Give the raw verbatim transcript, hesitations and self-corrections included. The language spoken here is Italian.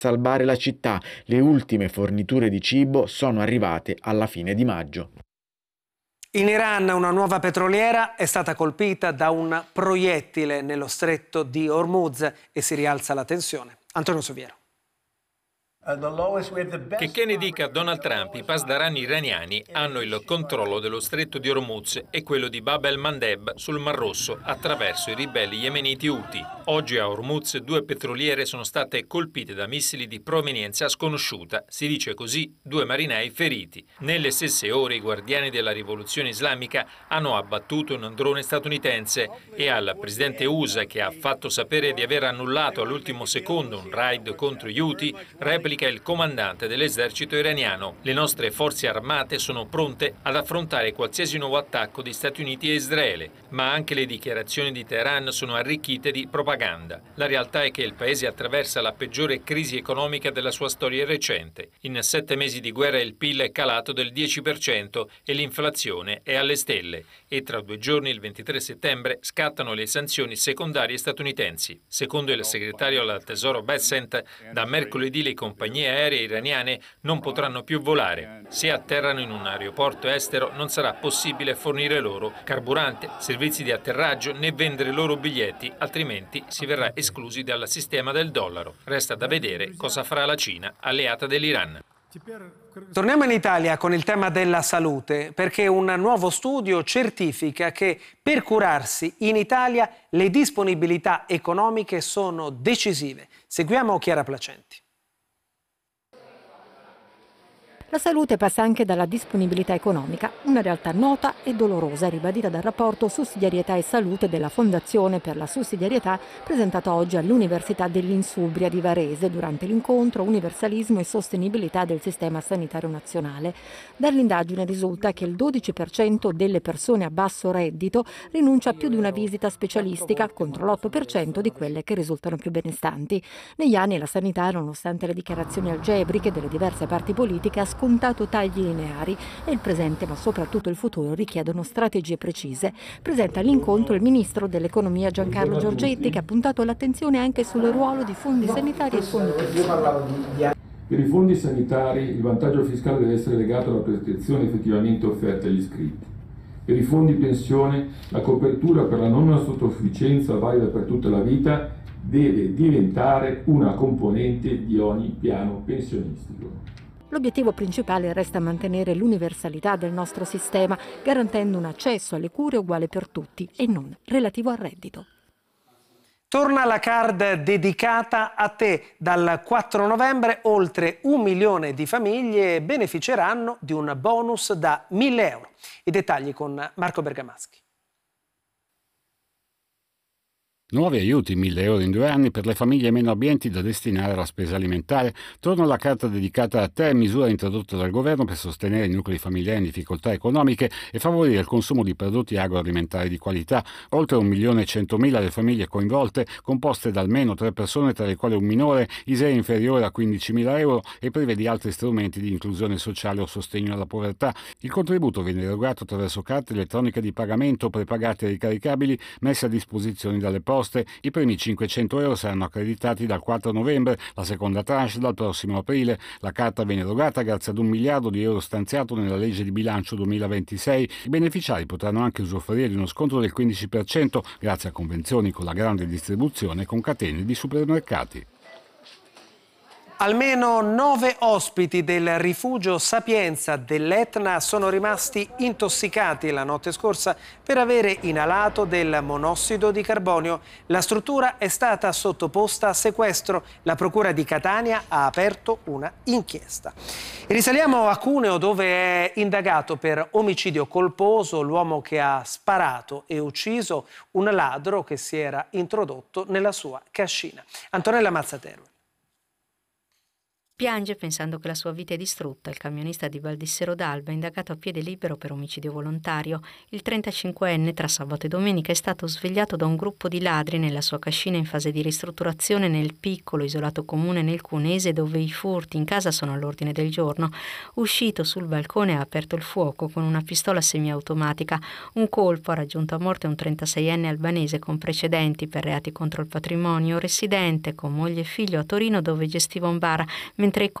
salvare la città. Le ultime forniture di cibo sono arrivate alla fine di maggio. In Iran una nuova petroliera è stata colpita da un proiettile nello stretto di Hormuz e si rialza la tensione. Antonio Soviero. Che che ne dica Donald Trump, i pasdaran iraniani hanno il controllo dello stretto di Hormuz e quello di Bab el-Mandeb sul Mar Rosso attraverso i ribelli yemeniti Houthi. Oggi a Hormuz due petroliere sono state colpite da missili di provenienza sconosciuta, si dice così, due marinai feriti. Nelle stesse ore i guardiani della rivoluzione islamica hanno abbattuto un drone statunitense e al presidente U S A, che ha fatto sapere di aver annullato all'ultimo secondo un raid contro gli Houthi, replica il comandante dell'esercito iraniano. Le nostre forze armate sono pronte ad affrontare qualsiasi nuovo attacco di Stati Uniti e Israele, ma anche le dichiarazioni di Teheran sono arricchite di propaganda. La realtà è che il paese attraversa la peggiore crisi economica della sua storia recente. In sette mesi di guerra il P I L è calato del dieci per cento e l'inflazione è alle stelle. E tra due giorni, il ventitré settembre, scattano le sanzioni secondarie statunitensi. Secondo il segretario al Tesoro Bessent, da mercoledì le compagnie aeree iraniane non potranno più volare. Se atterrano in un aeroporto estero non sarà possibile fornire loro carburante, servizi di atterraggio né vendere loro biglietti, altrimenti si verrà esclusi dal sistema del dollaro. Resta da vedere cosa farà la Cina, alleata dell'Iran. Torniamo in Italia con il tema della salute, perché un nuovo studio certifica che per curarsi in Italia le disponibilità economiche sono decisive. Seguiamo Chiara Placenti. La salute passa anche dalla disponibilità economica, una realtà nota e dolorosa, ribadita dal rapporto Sussidiarietà e Salute della Fondazione per la Sussidiarietà, presentato oggi all'Università dell'Insubria di Varese durante l'incontro Universalismo e Sostenibilità del Sistema Sanitario Nazionale. Dall'indagine risulta che il dodici per cento delle persone a basso reddito rinuncia a più di una visita specialistica, contro l'otto per cento di quelle che risultano più benestanti. Negli anni la sanità, nonostante le dichiarazioni algebriche delle diverse parti politiche, ha scontato tagli lineari e il presente, ma soprattutto il futuro, richiedono strategie precise. Presenta all'incontro il ministro dell'economia Giancarlo Giorgetti, che ha puntato l'attenzione anche sul ruolo di fondi sanitari e fondi pensioni. Per i fondi sanitari il vantaggio fiscale deve essere legato alla prestazione effettivamente offerta agli iscritti. Per i fondi pensione la copertura per la non autosufficienza valida per tutta la vita deve diventare una componente di ogni piano pensionistico. L'obiettivo principale resta mantenere l'universalità del nostro sistema, garantendo un accesso alle cure uguale per tutti e non relativo al reddito. Torna la card dedicata a te. Dal quattro novembre oltre un milione di famiglie beneficeranno di un bonus da mille euro. I dettagli con Marco Bergamaschi. Nuovi aiuti, mille euro in due anni per le famiglie meno abbienti da destinare alla spesa alimentare. Torna la carta dedicata a te, misura introdotta dal governo per sostenere i nuclei familiari in difficoltà economiche e favorire il consumo di prodotti agroalimentari di qualità. Oltre un milione e centomila le famiglie coinvolte, composte da almeno tre persone, tra le quali un minore, I S E E inferiore a quindicimila euro e prive di altri strumenti di inclusione sociale o sostegno alla povertà. Il contributo viene erogato attraverso carte elettroniche di pagamento prepagate e ricaricabili messe a disposizione dalle poste. I primi cinquecento euro saranno accreditati dal quattro novembre, la seconda tranche dal prossimo aprile. La carta viene erogata grazie ad un miliardo di euro stanziato nella legge di bilancio duemilaventisei. I beneficiari potranno anche usufruire di uno sconto del quindici per cento grazie a convenzioni con la grande distribuzione e con catene di supermercati. Almeno nove ospiti del rifugio Sapienza dell'Etna sono rimasti intossicati la notte scorsa per avere inalato del monossido di carbonio. La struttura è stata sottoposta a sequestro. La Procura di Catania ha aperto una inchiesta. E risaliamo a Cuneo, dove è indagato per omicidio colposo l'uomo che ha sparato e ucciso un ladro che si era introdotto nella sua cascina. Antonella Mazzaterro. Piange pensando che la sua vita è distrutta il camionista di Valdissero d'Alba, indagato a piede libero per omicidio volontario. Il trentacinquenne, tra sabato e domenica, è stato svegliato da un gruppo di ladri nella sua cascina in fase di ristrutturazione nel piccolo isolato comune nel Cunese, dove i furti in casa sono all'ordine del giorno. Uscito sul balcone ha aperto il fuoco con una pistola semiautomatica. Un colpo ha raggiunto a morte un trentaseienne albanese con precedenti per reati contro il patrimonio, residente con moglie e figlio a Torino, dove gestiva un bar, mentre i